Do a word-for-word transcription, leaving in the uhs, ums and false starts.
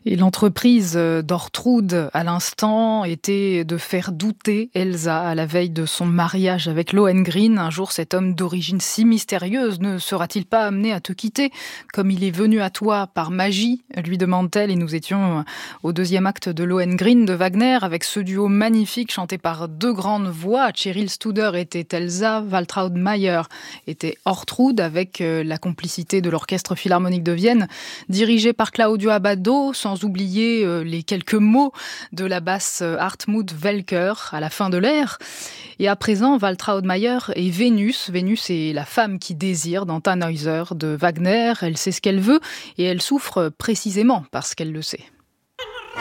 Et l'entreprise d'Ortrud, à l'instant, était de faire douter Elsa à la veille de son mariage avec Lohengrin. Un jour, cet homme d'origine si mystérieuse ne sera-t-il pas amené à te quitter comme il est venu à toi par magie, lui demande-t-elle. Et nous étions au deuxième acte de Lohengrin de Wagner avec ce duo magnifique chanté par deux grandes voix. Cheryl Studer était Elsa, Waltraud Mayer était Ortrud, avec la complicité de l'Orchestre Philharmonique de Vienne, dirigé par Claudio Abbado, sans Sans oublier euh, les quelques mots de la basse euh, Hartmut Welker à la fin de l'ère. Et à présent, Waltraud Mayer est Vénus. Vénus est la femme qui désire dans Tannhäuser de Wagner. Elle sait ce qu'elle veut et elle souffre précisément parce qu'elle le sait.